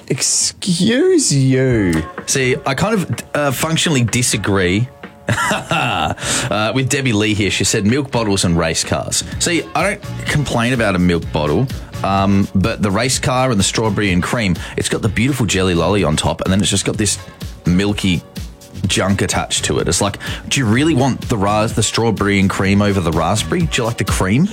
Excuse you. See, I kind of functionally disagree with Debbie Lee here. She said milk bottles and race cars. See, I don't complain about a milk bottle, but the race car and the strawberry and cream, it's got the beautiful jelly lolly on top, and then it's just got this milky junk attached to it. It's like, do you really want the strawberry and cream over the raspberry? Do you like the cream?